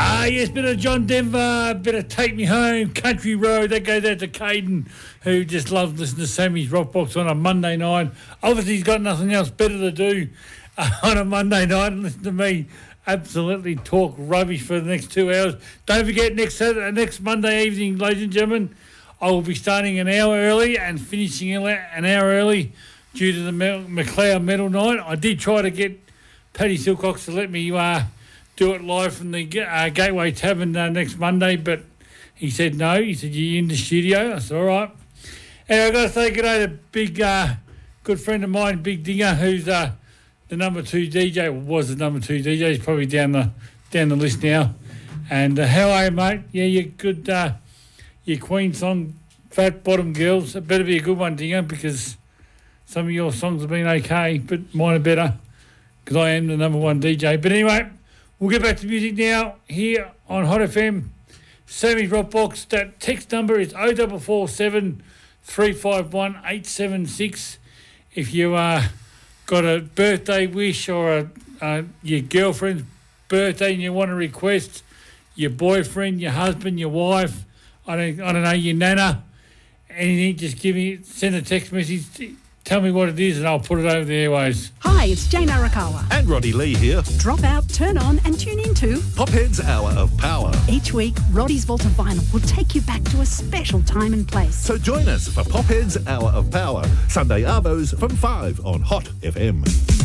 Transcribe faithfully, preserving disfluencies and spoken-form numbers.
Ah, yes, bit of John Denver, bit of Take Me Home, Country Road. That goes out to Caden, who just loves listening to Sammy's Rockbox on a Monday night. Obviously, he's got nothing else better to do uh, on a Monday night and listen to me absolutely talk rubbish for the next two hours. Don't forget, next Saturday, next Monday evening, ladies and gentlemen, I will be starting an hour early and finishing an hour early due to the McLeod Medal Night. I did try to get Paddy Silcox to let me uh, do it live from the uh, Gateway Tavern uh, next Monday, but he said no. He said, you're in the studio. I said, all right. Anyway, I've got to say good day to big, uh, good friend of mine, Big Dinger, who's uh, the number two D J, well, was the number two D J. He's probably down the down the list now. And uh, how are you, mate? Yeah, you're good. Uh, your Queen song, Fat Bottom Girls. It better be a good one, Dinger, because some of your songs have been okay, but mine are better because I am the number one D J. But anyway, we'll get back to music now here on Hot F M. Sammy's Rockbox. That text number is oh four four seven, three five one, eight seven six. If you uh, got a birthday wish or a, uh, your girlfriend's birthday and you want to request, your boyfriend, your husband, your wife, I don't, I don't know, your nana, anything, just give me, send a text message. Tell me what it is and I'll put it over the airways. Hi, it's Jane Arakawa. And Roddy Lee here. Drop out, turn on and tune into Pophead's Hour of Power. Each week, Roddy's Vault of Vinyl will take you back to a special time and place. So join us for Pophead's Hour of Power, Sunday arvos from five on Hot F M.